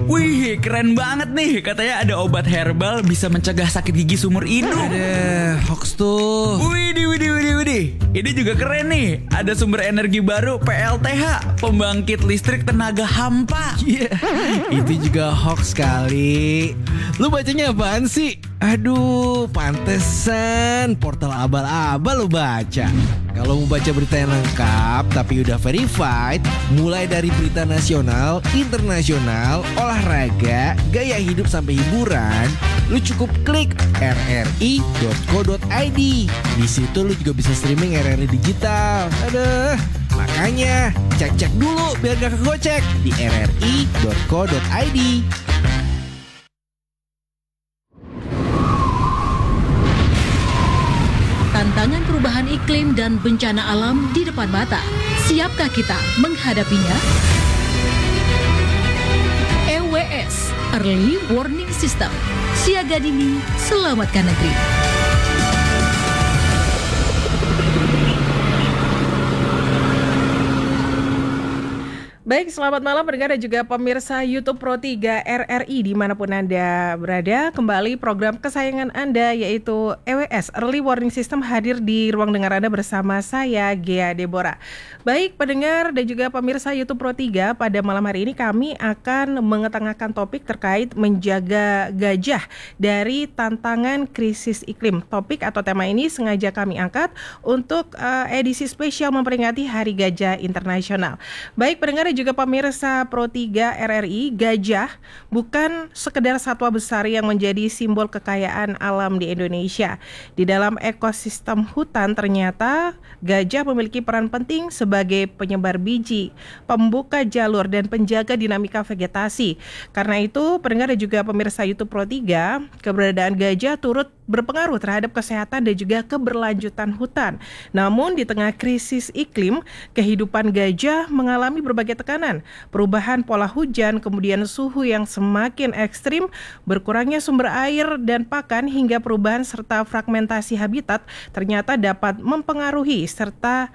Wih, keren banget nih. Katanya ada obat herbal bisa mencegah sakit gigi seumur hidup. Ada hoax tuh. Widih. Ini juga keren nih. Ada sumber energi baru PLTH, pembangkit listrik tenaga hampa. Iya, itu juga hoax kali. Lu bacanya apaan sih? Aduh, pantesan portal abal-abal lu baca. Kalau mau baca berita yang lengkap tapi udah verified, mulai dari berita nasional, internasional, olahraga, gaya hidup sampai hiburan, lu cukup klik rri.co.id. Di situ lu juga bisa streaming RRI digital. Aduh, makanya cek dulu biar gak kegocek di rri.co.id. Tantangan perubahan iklim dan bencana alam di depan mata. Siapkah kita menghadapinya? EWS, Early Warning System. Siaga dini, selamatkan negeri. Baik, selamat malam pendengar dan juga pemirsa YouTube Pro 3 RRI dimanapun Anda berada. Kembali program kesayangan Anda yaitu EWS, Early Warning System hadir di ruang dengar Anda bersama saya, Gea Deborah. Baik pendengar dan juga pemirsa YouTube Pro 3, pada malam hari ini kami akan mengetengahkan topik terkait menjaga gajah dari tantangan krisis iklim. Topik atau tema ini sengaja kami angkat untuk edisi spesial memperingati Hari Gajah Internasional. Baik pendengar dan juga pemirsa Pro 3 RRI, gajah bukan sekedar satwa besar yang menjadi simbol kekayaan alam di Indonesia. Di dalam ekosistem hutan ternyata gajah memiliki peran penting sebagai penyebar biji, pembuka jalur dan penjaga dinamika vegetasi. Karena itu, pendengar dan juga pemirsa YouTube Pro 3, keberadaan gajah turut berpengaruh terhadap kesehatan dan juga keberlanjutan hutan. Namun di tengah krisis iklim, kehidupan gajah mengalami berbagai tekanan, perubahan pola hujan, kemudian suhu yang semakin ekstrim, berkurangnya sumber air dan pakan hingga perubahan serta fragmentasi habitat ternyata dapat mempengaruhi serta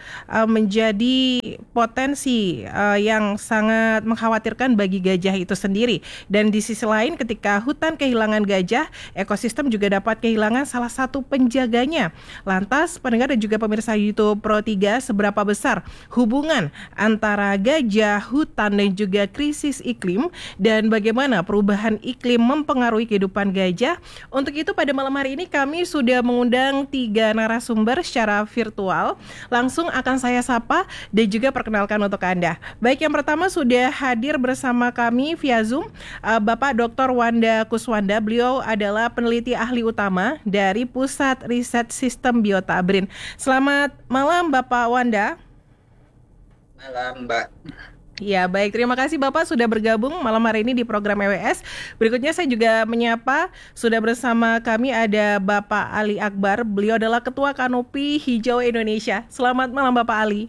menjadi potensi yang sangat mengkhawatirkan bagi gajah itu sendiri. Dan di sisi lain ketika hutan kehilangan gajah, ekosistem juga dapat kehilangan salah satu penjaganya. Lantas pendengar dan juga pemirsa YouTube Pro 3, seberapa besar hubungan antara gajah, hutan dan juga krisis iklim, dan bagaimana perubahan iklim mempengaruhi kehidupan gajah? Untuk itu pada malam hari ini kami sudah mengundang 3 narasumber secara virtual. Langsung akan saya sapa dan juga perkenalkan untuk Anda. Baik, yang pertama sudah hadir bersama kami via Zoom Bapak Dr. Wanda Kuswanda. Beliau adalah peneliti ahli utama dari Pusat Riset Sistem Biota BRIN. Selamat malam Bapak Wanda. Malam Mbak. Ya baik, terima kasih Bapak sudah bergabung malam hari ini di program EWS. Berikutnya saya juga menyapa, sudah bersama kami ada Bapak Ali Akbar. Beliau adalah Ketua Kanopi Hijau Indonesia. Selamat malam Bapak Ali.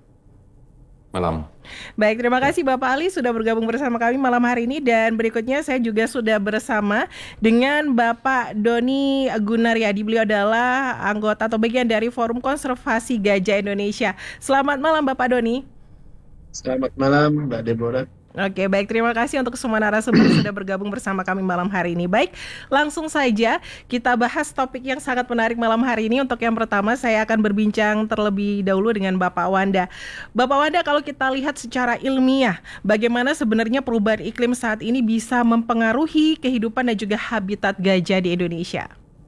Malam. Baik, terima kasih Bapak Ali sudah bergabung bersama kami malam hari ini. Dan berikutnya saya juga sudah bersama dengan Bapak Doni Gunaryadi. Beliau adalah anggota atau bagian dari Forum Konservasi Gajah Indonesia. Selamat malam Bapak Doni. Selamat malam Mbak Deborah. Oke, baik, terima kasih untuk semua narasumber yang sudah bergabung bersama kami malam hari ini. Baik, langsung saja kita bahas topik yang sangat menarik malam hari ini. Untuk yang pertama saya akan berbincang terlebih dahulu dengan Bapak Wanda. Bapak Wanda, kalau kita lihat secara ilmiah, bagaimana sebenarnya perubahan iklim saat ini bisa mempengaruhi kehidupan dan juga habitat gajah di Indonesia?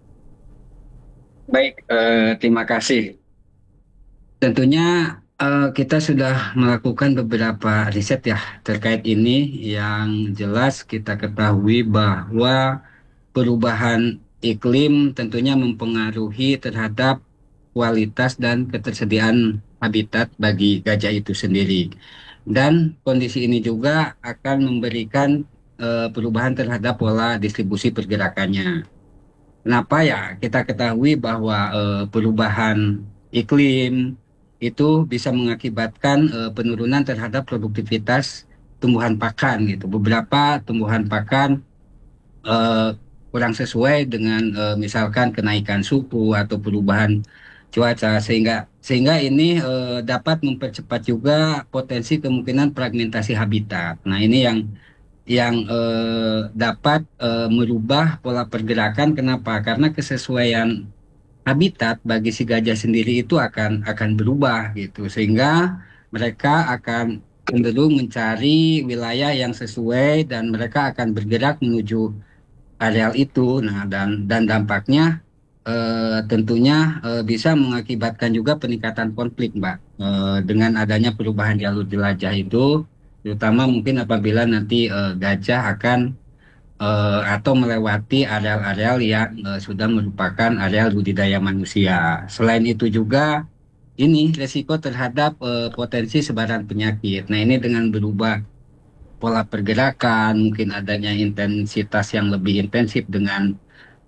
Baik, terima kasih. Tentunya kita sudah melakukan beberapa riset ya terkait ini. Yang jelas kita ketahui bahwa perubahan iklim tentunya mempengaruhi terhadap kualitas dan ketersediaan habitat bagi gajah itu sendiri. Dan kondisi ini juga akan memberikan perubahan terhadap pola distribusi pergerakannya. Kenapa ya? Kita ketahui bahwa perubahan iklim itu bisa mengakibatkan penurunan terhadap produktivitas tumbuhan pakan gitu. Beberapa tumbuhan pakan kurang sesuai dengan misalkan kenaikan suhu atau perubahan cuaca, sehingga ini dapat mempercepat juga potensi kemungkinan fragmentasi habitat. Nah, ini yang dapat merubah pola pergerakan. Kenapa? Karena kesesuaian habitat bagi si gajah sendiri itu akan berubah gitu, sehingga mereka akan cenderung mencari wilayah yang sesuai dan mereka akan bergerak menuju areal itu. Nah, dan dampaknya tentunya bisa mengakibatkan juga peningkatan konflik, Mbak. Dengan adanya perubahan jalur jelajah itu, terutama mungkin apabila nanti gajah akan atau melewati areal-areal yang sudah merupakan areal budidaya manusia. Selain itu juga ini resiko terhadap potensi sebaran penyakit. Nah, ini dengan berubah pola pergerakan, mungkin adanya intensitas yang lebih intensif dengan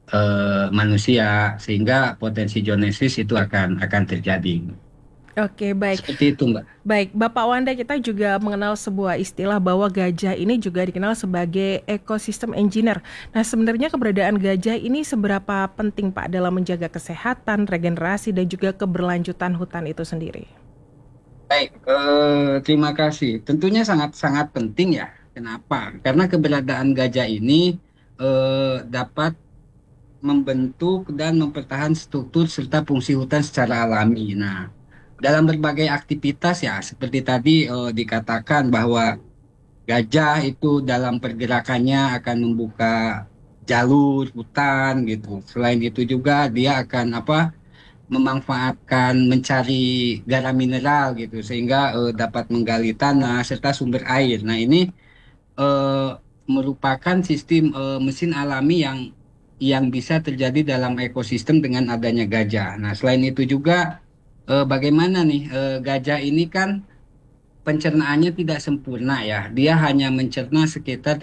manusia, sehingga potensi zoonosis itu akan terjadi. Oke, baik. Seperti itu, Mbak. Baik, Bapak Wanda, kita juga mengenal sebuah istilah bahwa gajah ini juga dikenal sebagai ekosistem engineer. Nah, sebenarnya keberadaan gajah ini seberapa penting, Pak, dalam menjaga kesehatan, regenerasi, dan juga keberlanjutan hutan itu sendiri? Baik, terima kasih. Tentunya sangat-sangat penting ya. Kenapa? Karena keberadaan gajah ini dapat membentuk dan mempertahankan struktur serta fungsi hutan secara alami. Nah, dalam berbagai aktivitas ya, seperti tadi dikatakan bahwa gajah itu dalam pergerakannya akan membuka jalur hutan gitu. Selain itu juga dia akan memanfaatkan mencari garam mineral gitu, sehingga dapat menggali tanah serta sumber air. Nah, ini eh, merupakan sistem mesin alami yang bisa terjadi dalam ekosistem dengan adanya gajah. Nah, selain itu juga bagaimana nih gajah ini kan pencernaannya tidak sempurna ya. Dia hanya mencerna sekitar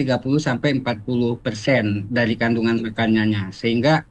30-40% dari kandungan makanannya. Sehingga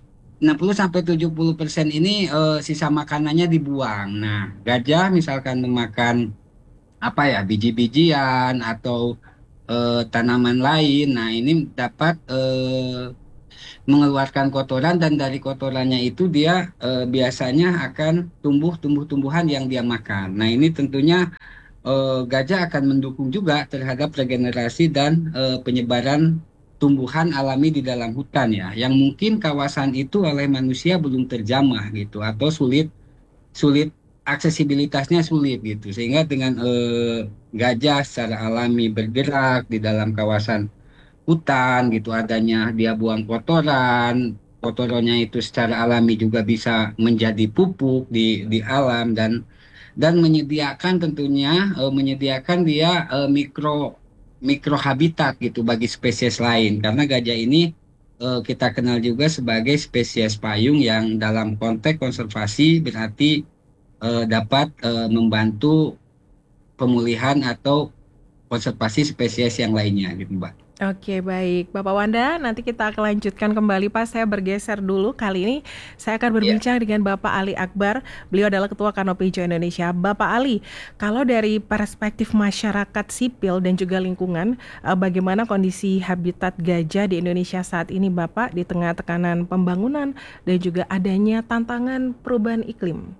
60-70% ini sisa makanannya dibuang. Nah, gajah misalkan memakan biji-bijian atau tanaman lain. Nah, ini dapat mengeluarkan kotoran, dan dari kotorannya itu dia biasanya akan tumbuh tumbuhan yang dia makan. Nah, ini tentunya gajah akan mendukung juga terhadap regenerasi dan penyebaran tumbuhan alami di dalam hutan ya, yang mungkin kawasan itu oleh manusia belum terjamah gitu, atau sulit sulit aksesibilitasnya sulit gitu, sehingga dengan gajah secara alami bergerak di dalam kawasan hutan gitu, adanya dia buang kotorannya itu secara alami juga bisa menjadi pupuk di alam, dan menyediakan tentunya menyediakan dia mikro habitat gitu bagi spesies lain, karena gajah ini kita kenal juga sebagai spesies payung yang dalam konteks konservasi berarti dapat membantu pemulihan atau konservasi spesies yang lainnya gitu, Mbak. Oke, baik. Bapak Wanda, nanti kita akan lanjutkan kembali, Pak. Saya bergeser dulu. Kali ini saya akan berbincang dengan Bapak Ali Akbar. Beliau adalah Ketua Kanopi Hijau Indonesia. Bapak Ali, kalau dari perspektif masyarakat sipil dan juga lingkungan, bagaimana kondisi habitat gajah di Indonesia saat ini, Bapak, di tengah tekanan pembangunan dan juga adanya tantangan perubahan iklim?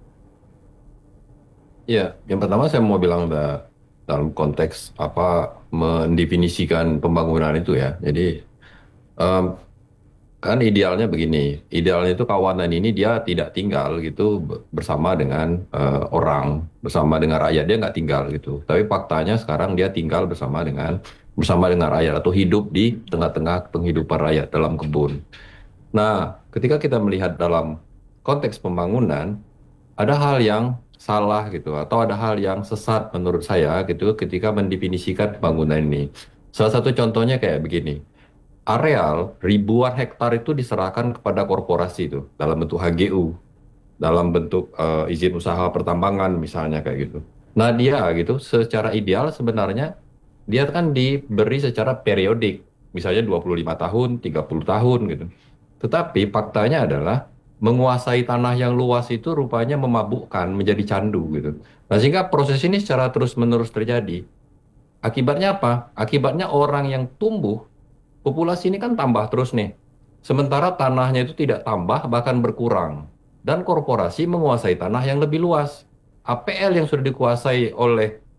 Ya, yang pertama saya mau bilang dalam konteks mendefinisikan pembangunan itu ya. Jadi em, kan idealnya begini, idealnya itu kawanan ini dia tidak tinggal gitu bersama dengan orang, bersama dengan rakyat, dia nggak tinggal gitu. Tapi faktanya sekarang dia tinggal bersama dengan rakyat, atau hidup di tengah-tengah penghidupan rakyat dalam kebun. Nah, ketika kita melihat dalam konteks pembangunan, ada hal yang salah gitu, atau ada hal yang sesat menurut saya gitu ketika mendefinisikan pembangunan ini. Salah satu contohnya kayak begini. Areal ribuan hektar itu diserahkan kepada korporasi itu dalam bentuk HGU, dalam bentuk izin usaha pertambangan misalnya kayak gitu. Nah, dia gitu secara ideal sebenarnya dia kan diberi secara periodik, misalnya 25 tahun, 30 tahun gitu. Tetapi faktanya adalah menguasai tanah yang luas itu rupanya memabukkan, menjadi candu gitu. Nah, sehingga proses ini secara terus-menerus terjadi. Akibatnya apa? Akibatnya orang yang tumbuh, populasi ini kan tambah terus nih. Sementara tanahnya itu tidak tambah, bahkan berkurang. Dan korporasi menguasai tanah yang lebih luas. APL yang sudah dikuasai oleh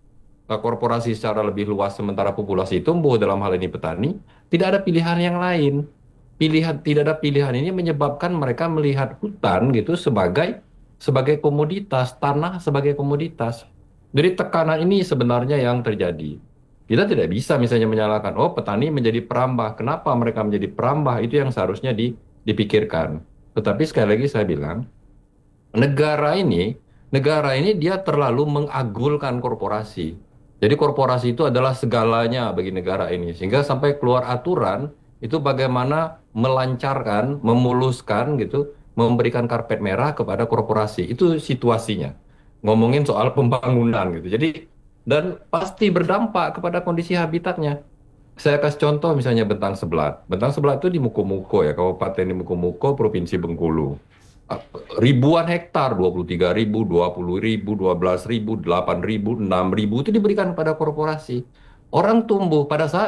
korporasi secara lebih luas sementara populasi tumbuh, dalam hal ini petani, tidak ada pilihan yang lain. Tidak ada pilihan ini menyebabkan mereka melihat hutan gitu sebagai komoditas, tanah sebagai komoditas. Jadi tekanan ini sebenarnya yang terjadi. Kita tidak bisa misalnya menyalahkan, oh petani menjadi perambah. Kenapa mereka menjadi perambah? Itu yang seharusnya dipikirkan. Tetapi sekali lagi saya bilang, negara ini dia terlalu mengagulkan korporasi. Jadi korporasi itu adalah segalanya bagi negara ini. Sehingga sampai keluar aturan itu bagaimana melancarkan, memuluskan gitu, memberikan karpet merah kepada korporasi. Itu situasinya. Ngomongin soal pembangunan gitu. Jadi dan pasti berdampak kepada kondisi habitatnya. Saya kasih contoh misalnya Bentang Sebelat. Bentang Sebelat itu di Mukomuko ya, Kabupaten di Mukomuko, Provinsi Bengkulu. Ribuan hektar, 23.000, 20.000, 12.000, 8.000, 6.000 itu diberikan pada korporasi. Orang tumbuh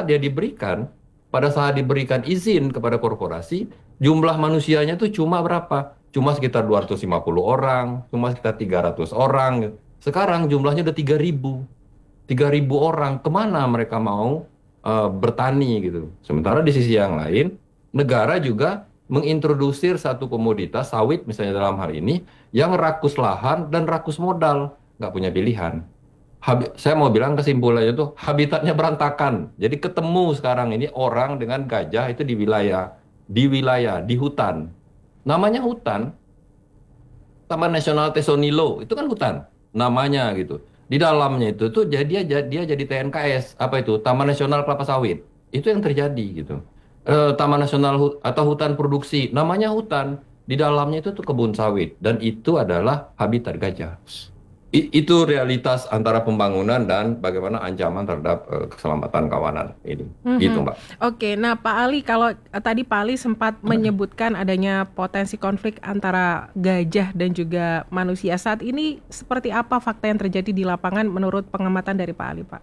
pada saat diberikan izin kepada korporasi, jumlah manusianya tuh cuma berapa? Cuma sekitar 250 orang, cuma sekitar 300 orang. Sekarang jumlahnya udah 3.000 orang. Kemana mereka mau bertani gitu? Sementara di sisi yang lain, negara juga mengintrodusir satu komoditas sawit misalnya dalam hal ini yang rakus lahan dan rakus modal, nggak punya pilihan. Saya mau bilang kesimpulannya tuh habitatnya berantakan. Jadi ketemu sekarang ini orang dengan gajah itu di hutan. Namanya hutan, Taman Nasional Tesonilo itu kan hutan, namanya gitu. Di dalamnya itu tuh dia jadi TNKS, apa itu? Taman Nasional Kelapa Sawit. Itu yang terjadi gitu. Taman Nasional atau hutan produksi, namanya hutan. Di dalamnya itu tuh kebun sawit dan itu adalah habitat gajah. Itu realitas antara pembangunan dan bagaimana ancaman terhadap keselamatan kawanan ini. Gitu, Mbak. Oke, nah Pak Ali, kalau tadi Pak Ali sempat menyebutkan adanya potensi konflik antara gajah dan juga manusia. Saat ini seperti apa fakta yang terjadi di lapangan menurut pengamatan dari Pak Ali, Pak?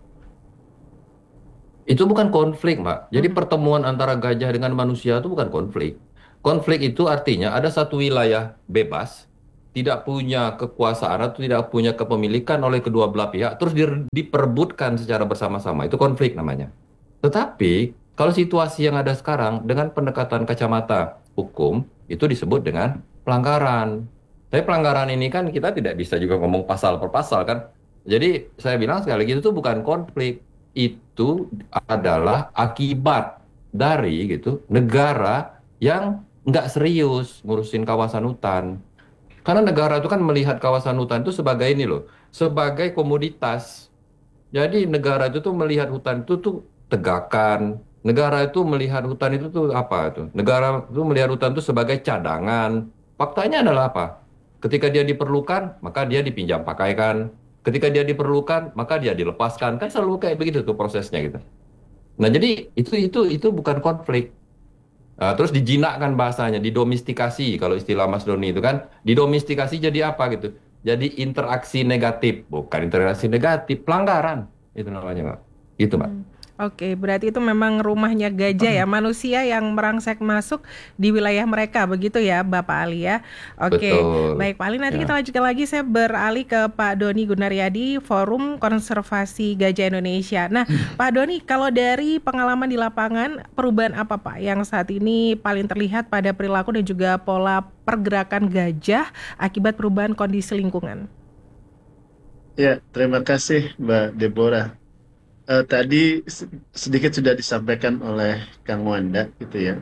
Itu bukan konflik, Mbak. Jadi pertemuan antara gajah dengan manusia itu bukan konflik. Konflik itu artinya ada satu wilayah bebas, tidak punya kekuasaan atau tidak punya kepemilikan oleh kedua belah pihak, terus diperebutkan secara bersama-sama. Itu konflik namanya. Tetapi kalau situasi yang ada sekarang dengan pendekatan kacamata hukum, itu disebut dengan pelanggaran. Tapi pelanggaran ini kan kita tidak bisa juga ngomong pasal per pasal kan. Jadi saya bilang sekali lagi itu bukan konflik. Itu adalah akibat dari gitu negara yang nggak serius ngurusin kawasan hutan. Karena negara itu kan melihat kawasan hutan itu sebagai ini loh, sebagai komoditas. Jadi negara itu tuh melihat hutan itu tuh tegakan. Negara itu melihat hutan itu tuh apa itu? Negara itu melihat hutan itu sebagai cadangan. Faktanya adalah apa? Ketika dia diperlukan, maka dia dipinjam pakaikan. Ketika dia diperlukan, maka dia dilepaskan. Kan selalu kayak begitu tuh prosesnya gitu. Nah, jadi itu bukan konflik. Terus dijinakkan bahasanya, didomestikasi kalau istilah Mas Doni itu kan, didomestikasi jadi apa gitu? Jadi interaksi negatif, bukan interaksi negatif, pelanggaran itu namanya, Mbak. Gitu, Mbak. Oke, berarti itu memang rumahnya gajah ya, manusia yang merangsek masuk di wilayah mereka, begitu ya Bapak Ali ya. Oke, Betul. baik Pak Ali, nanti Ya. kita lanjutkan lagi, saya beralih ke Pak Doni Gunaryadi, Forum Konservasi Gajah Indonesia. Nah, Pak Doni, kalau dari pengalaman di lapangan, perubahan apa Pak yang saat ini paling terlihat pada perilaku dan juga pola pergerakan gajah akibat perubahan kondisi lingkungan? Ya, terima kasih Mbak Deborah. Tadi sedikit sudah disampaikan oleh Kang Wanda gitu ya.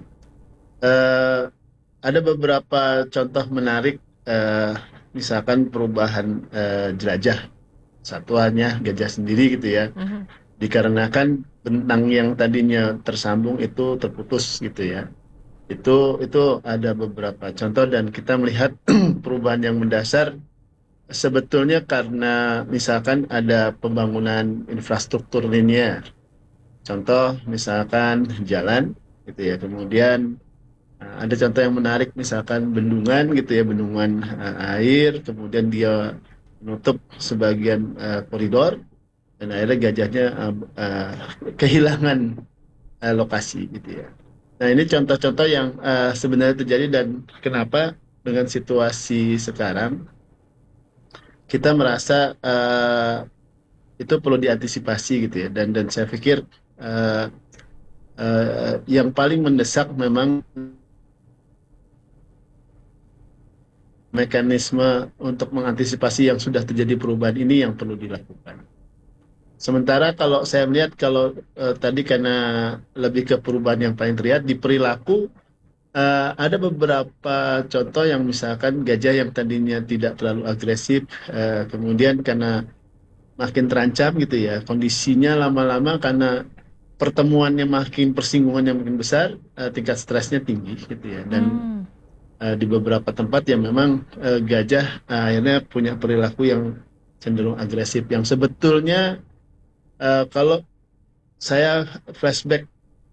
Ada beberapa contoh menarik, misalkan perubahan jelajah satuannya gajah sendiri gitu ya. Dikarenakan bentang yang tadinya tersambung itu terputus gitu ya. Itu ada beberapa contoh dan kita melihat perubahan yang mendasar. Sebetulnya karena misalkan ada pembangunan infrastruktur linear, contoh misalkan jalan gitu ya, kemudian ada contoh yang menarik misalkan bendungan gitu ya, bendungan air, kemudian dia menutup sebagian koridor dan akhirnya gajahnya kehilangan lokasi gitu ya. Nah ini contoh-contoh yang sebenarnya terjadi dan kenapa dengan situasi sekarang kita merasa itu perlu diantisipasi gitu ya. Dan saya pikir yang paling mendesak memang mekanisme untuk mengantisipasi yang sudah terjadi perubahan ini yang perlu dilakukan. Sementara kalau saya melihat tadi karena lebih ke perubahan yang paling terlihat di perilaku, ada beberapa contoh yang misalkan gajah yang tadinya tidak terlalu agresif, kemudian karena makin terancam gitu ya, kondisinya lama-lama karena pertemuannya persinggungannya makin besar, tingkat stresnya tinggi gitu ya. Dan di beberapa tempat yang memang gajah akhirnya punya perilaku yang cenderung agresif, yang sebetulnya kalau saya flashback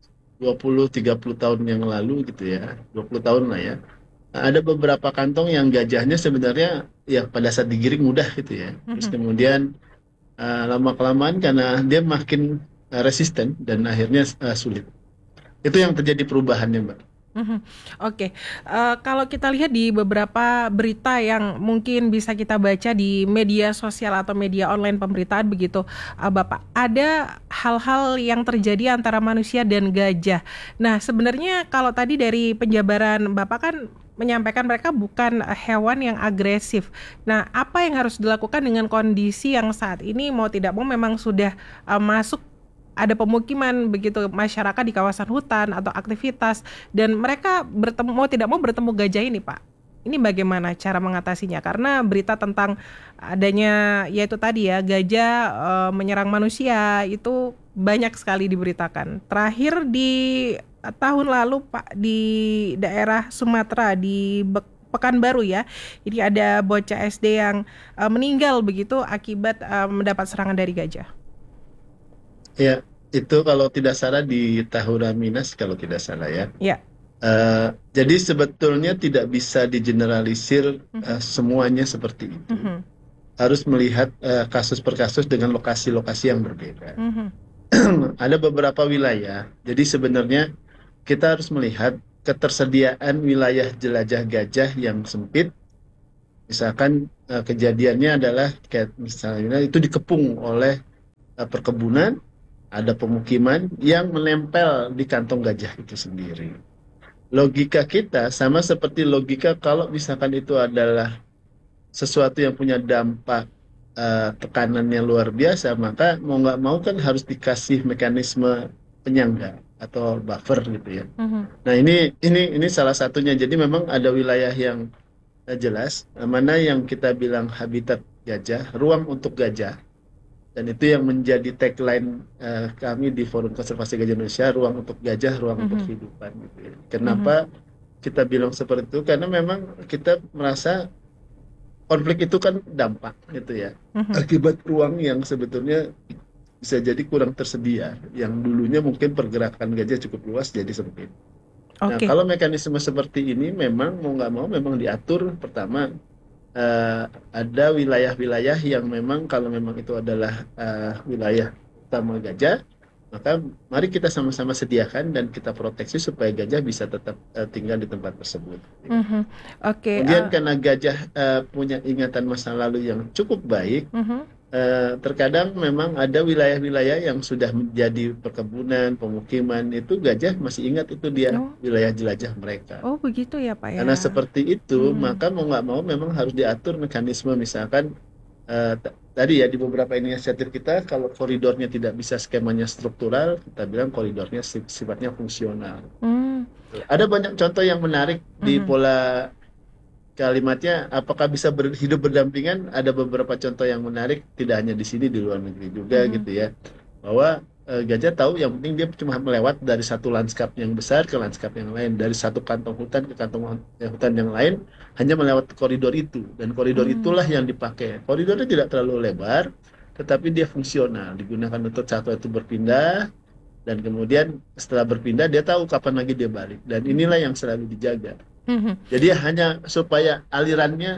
20-30 tahun yang lalu gitu ya, 20 tahun lah ya, ada beberapa kantong yang gajahnya sebenarnya ya pada saat digiring mudah gitu ya. Terus kemudian lama-kelamaan karena dia makin resisten dan akhirnya sulit. Itu yang terjadi perubahannya, Mbak. Oke. Kalau kita lihat di beberapa berita yang mungkin bisa kita baca di media sosial atau media online pemberitaan begitu, Bapak, ada hal-hal yang terjadi antara manusia dan gajah. Nah, sebenarnya kalau tadi dari penjabaran Bapak kan menyampaikan mereka bukan hewan yang agresif. Nah, apa yang harus dilakukan dengan kondisi yang saat ini mau tidak mau memang sudah masuk ada pemukiman begitu masyarakat di kawasan hutan atau aktivitas, dan mereka mau tidak mau bertemu gajah ini, Pak. Ini bagaimana cara mengatasinya? Karena berita tentang adanya yaitu tadi ya gajah menyerang manusia itu banyak sekali diberitakan. Terakhir di tahun lalu, Pak, di daerah Sumatera di Pekanbaru ya. Ini ada bocah SD yang meninggal begitu akibat mendapat serangan dari gajah. Ya, itu kalau tidak salah di Tahura Minas kalau tidak salah ya. Ya. Jadi sebetulnya tidak bisa digeneralisir semuanya seperti itu. Harus melihat kasus per kasus dengan lokasi-lokasi yang berbeda. Ada beberapa wilayah. Jadi sebenarnya kita harus melihat ketersediaan wilayah jelajah gajah yang sempit. Misalkan kejadiannya adalah kayak misalnya itu dikepung oleh perkebunan, ada pemukiman yang menempel di kantong gajah itu sendiri. Logika kita sama seperti logika kalau misalkan itu adalah sesuatu yang punya dampak tekanannya luar biasa, maka mau nggak mau kan harus dikasih mekanisme penyangga atau buffer gitu ya. Nah ini salah satunya. Jadi memang ada wilayah yang jelas mana yang kita bilang habitat gajah, ruang untuk gajah. Dan itu yang menjadi tagline kami di Forum Konservasi Gajah Indonesia, ruang untuk gajah, ruang untuk kehidupan. Gitu ya. Kenapa kita bilang seperti itu? Karena memang kita merasa konflik itu kan dampak gitu ya. Akibat ruang yang sebetulnya bisa jadi kurang tersedia. Yang dulunya mungkin pergerakan gajah cukup luas jadi sempit. Nah, kalau mekanisme seperti ini memang mau nggak mau memang diatur. Pertama, ada wilayah-wilayah yang memang kalau memang itu adalah wilayah utama gajah, maka mari kita sama-sama sediakan dan kita proteksi supaya gajah bisa tetap tinggal di tempat tersebut. Kemudian karena gajah punya ingatan masa lalu yang cukup baik, terkadang memang ada wilayah-wilayah yang sudah menjadi perkebunan, pemukiman, itu gajah masih ingat itu dia wilayah jelajah mereka. Oh begitu ya Pak ya. Karena seperti itu, maka mau nggak mau memang harus diatur mekanisme. Misalkan tadi ya di beberapa inisiatif kita, kalau koridornya tidak bisa skemanya struktural, kita bilang koridornya sifatnya fungsional. Ada banyak contoh yang menarik di pola kalimatnya, apakah bisa hidup berdampingan. Ada beberapa contoh yang menarik, tidak hanya di sini, di luar negeri juga gitu ya, bahwa gajah tahu yang penting dia cuma melewat dari satu lanskap yang besar ke lanskap yang lain, dari satu kantong hutan ke kantong hutan yang lain, hanya melewati koridor itu, dan koridor itulah yang dipakai. Koridornya tidak terlalu lebar, tetapi dia fungsional, digunakan untuk satwa itu berpindah, dan kemudian setelah berpindah dia tahu kapan lagi dia balik, dan inilah yang selalu dijaga. Jadi hanya supaya alirannya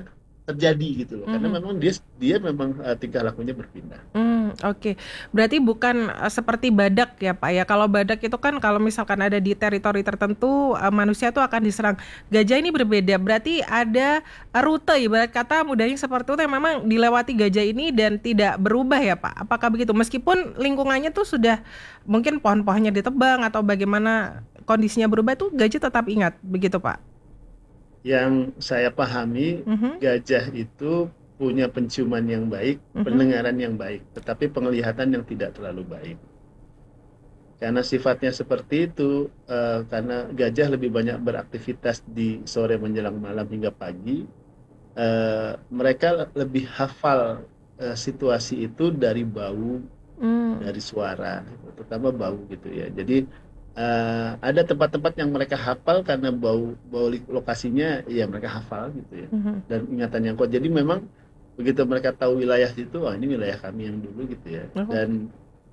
terjadi gitu loh. Karena Mhm. memang dia memang tingkah lakunya berpindah. Oke. Berarti bukan seperti badak ya Pak ya. Kalau badak itu kan kalau misalkan ada di teritori tertentu manusia tuh akan diserang. Gajah ini berbeda. Berarti ada rute ibarat kata mudahnya seperti itu yang memang dilewati gajah ini dan tidak berubah ya Pak. Apakah begitu? Meskipun lingkungannya tuh sudah mungkin pohon-pohonnya ditebang atau bagaimana kondisinya berubah tuh gajah tetap ingat. Begitu Pak. Yang saya pahami, Mhm. gajah itu punya penciuman yang baik, pendengaran yang baik, tetapi penglihatan yang tidak terlalu baik. Karena sifatnya seperti itu, karena gajah lebih banyak beraktivitas di sore menjelang malam hingga pagi, mereka lebih hafal situasi itu dari bau, dari suara, terutama bau gitu ya. Jadi ada tempat-tempat yang mereka hafal karena bau lokasinya ya mereka hafal gitu ya, dan ingatan yang kuat. Jadi memang begitu mereka tahu wilayah itu, ini wilayah kami yang dulu gitu ya. Dan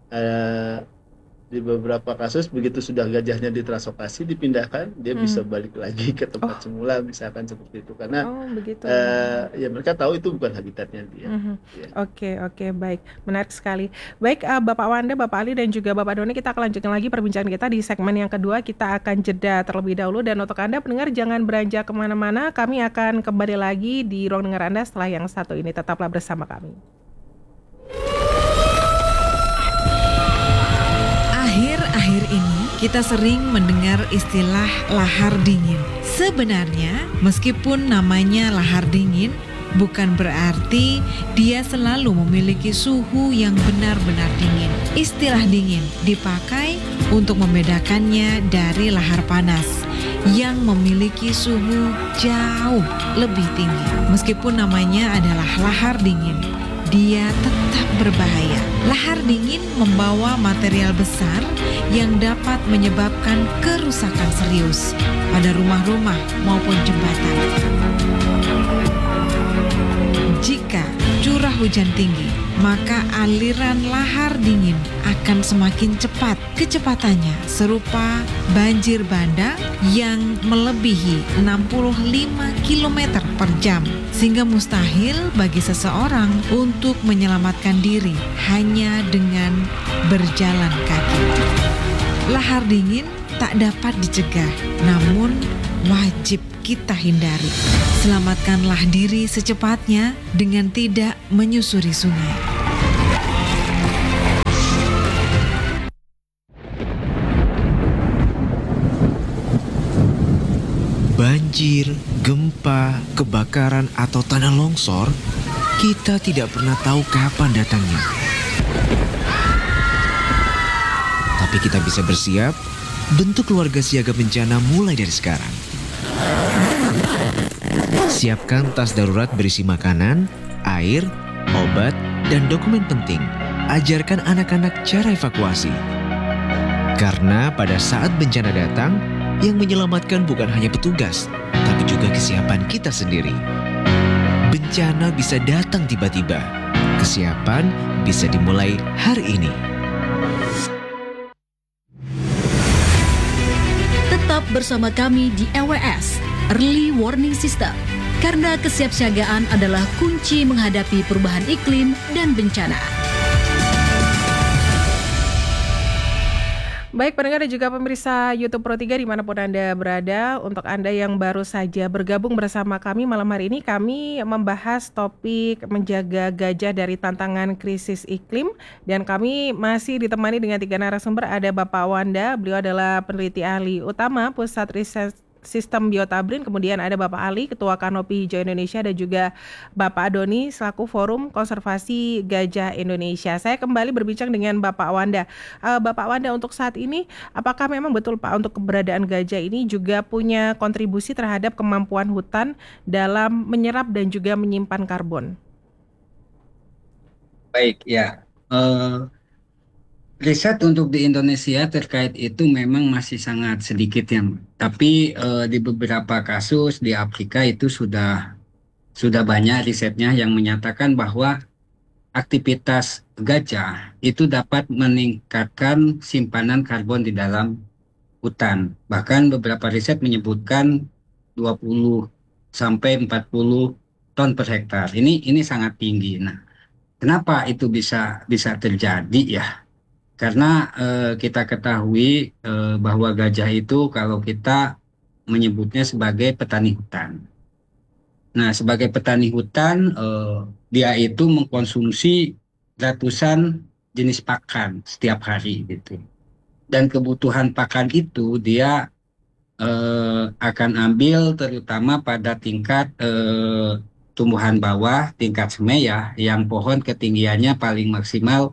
di beberapa kasus begitu sudah gajahnya ditranslokasi dipindahkan, dia bisa balik lagi ke tempat semula, misalkan seperti itu. Karena Begitu. ya mereka tahu itu bukan habitatnya dia. Ya. Oke, baik, menarik sekali. Baik, Bapak Wanda, Bapak Ali, dan juga Bapak Doni, kita akan lanjutkan lagi perbincangan kita di segmen yang kedua. Kita akan jeda terlebih dahulu, dan untuk Anda pendengar jangan beranjak kemana-mana. Kami akan kembali lagi di ruang dengar Anda setelah yang satu ini. Tetaplah bersama kami. Akhir-akhir ini kita sering mendengar istilah lahar dingin. Sebenarnya, meskipun namanya lahar dingin, bukan berarti dia selalu memiliki suhu yang benar-benar dingin. Istilah dingin dipakai untuk membedakannya dari lahar panas yang memiliki suhu jauh lebih tinggi. Meskipun namanya adalah lahar dingin, dia tetap berbahaya. Lahar dingin membawa material besar yang dapat menyebabkan kerusakan serius pada rumah-rumah maupun jembatan. Jika curah hujan tinggi, maka aliran lahar dingin akan semakin cepat. Kecepatannya serupa banjir bandang yang melebihi 65 km per jam, sehingga mustahil bagi seseorang untuk menyelamatkan diri hanya dengan berjalan kaki. Lahar dingin tak dapat dicegah, namun wajib kita hindari. Selamatkanlah diri secepatnya dengan tidak menyusuri sungai. Banjir, gempa, kebakaran, atau tanah longsor, kita tidak pernah tahu kapan datangnya. Tapi kita bisa bersiap, bentuk keluarga siaga bencana mulai dari sekarang. Siapkan tas darurat berisi makanan, air, obat, dan dokumen penting. Ajarkan anak-anak cara evakuasi. Karena pada saat bencana datang, yang menyelamatkan bukan hanya petugas, tapi juga kesiapan kita sendiri. Bencana bisa datang tiba-tiba. Kesiapan bisa dimulai hari ini. Tetap bersama kami di EWS, Early Warning System. Karena kesiapsiagaan adalah kunci menghadapi perubahan iklim dan bencana. Baik pendengar dan juga pemirsa YouTube Pro 3 dimanapun Anda berada, untuk Anda yang baru saja bergabung bersama kami malam hari ini, kami membahas topik menjaga gajah dari tantangan krisis iklim, dan kami masih ditemani dengan 3 narasumber. Ada Bapak Wanda, beliau adalah peneliti ahli utama Pusat Riset Sistem Biota BRIN, kemudian ada Bapak Ali, Ketua Kanopi Hijau Indonesia, dan juga Bapak Doni selaku Forum Konservasi Gajah Indonesia. Saya kembali berbincang dengan Bapak Wanda. Bapak Wanda, untuk saat ini apakah memang betul Pak untuk keberadaan gajah ini juga punya kontribusi terhadap kemampuan hutan dalam menyerap dan juga menyimpan karbon? Baik, ya. Riset untuk di Indonesia terkait itu memang masih sangat sedikit ya. Tapi di beberapa kasus di Afrika itu sudah banyak risetnya yang menyatakan bahwa aktivitas gajah itu dapat meningkatkan simpanan karbon di dalam hutan. Bahkan beberapa riset menyebutkan 20 sampai 40 ton per hektar. Ini sangat tinggi. Nah, kenapa itu bisa terjadi ya? Karena kita ketahui bahwa gajah itu kalau kita menyebutnya sebagai petani hutan. Nah, sebagai petani hutan, dia itu mengkonsumsi ratusan jenis pakan setiap hari gitu. Dan kebutuhan pakan itu dia akan ambil terutama pada tingkat tumbuhan bawah, tingkat semai ya, yang pohon ketinggiannya paling maksimal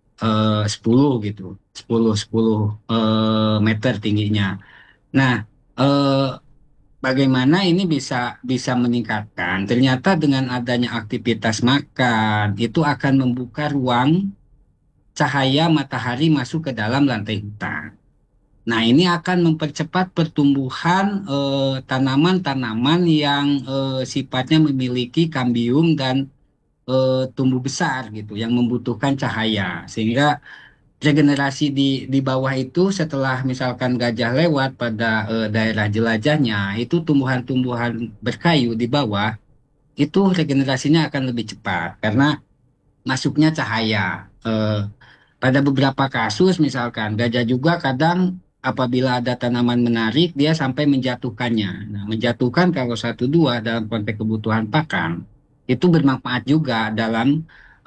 10 gitu, 10 meter tingginya. Nah, eh, bagaimana ini bisa meningkatkan? Ternyata dengan adanya aktivitas makan itu akan membuka ruang cahaya matahari masuk ke dalam lantai hutan. Nah, ini akan mempercepat pertumbuhan tanaman-tanaman yang sifatnya memiliki kambium dan tumbuh besar gitu, yang membutuhkan cahaya. Sehingga regenerasi di bawah itu setelah misalkan gajah lewat pada daerah jelajahnya, itu tumbuhan-tumbuhan berkayu di bawah itu regenerasinya akan lebih cepat karena masuknya cahaya. Pada beberapa kasus misalkan gajah juga kadang apabila ada tanaman menarik dia sampai menjatuhkannya. Nah, menjatuhkan kalau satu dua dalam konteks kebutuhan pakan itu bermanfaat juga dalam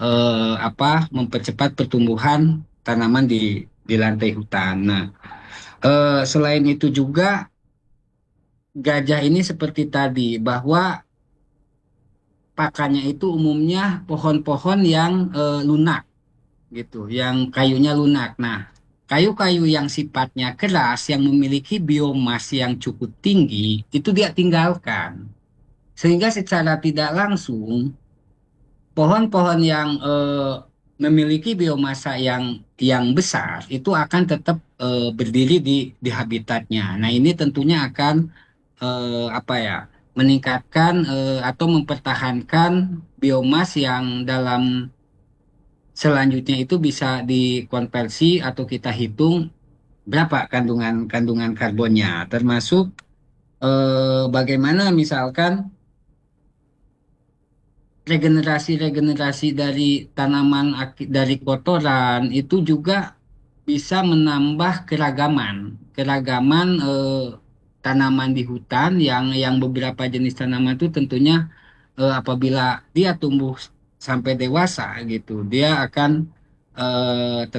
mempercepat pertumbuhan tanaman di lantai hutan. Nah, selain itu juga gajah ini seperti tadi bahwa pakannya itu umumnya pohon-pohon yang lunak gitu, yang kayunya lunak. Nah, kayu-kayu yang sifatnya keras yang memiliki biomas yang cukup tinggi itu dia tinggalkan. Sehingga secara tidak langsung pohon-pohon yang memiliki biomasa yang besar itu akan tetap berdiri di habitatnya. Nah, ini tentunya akan meningkatkan atau mempertahankan biomas yang dalam selanjutnya itu bisa dikonversi atau kita hitung berapa kandungan karbonnya, termasuk bagaimana misalkan regenerasi dari tanaman dari kotoran itu juga bisa menambah keragaman tanaman di hutan yang beberapa jenis tanaman itu tentunya apabila dia tumbuh sampai dewasa gitu dia akan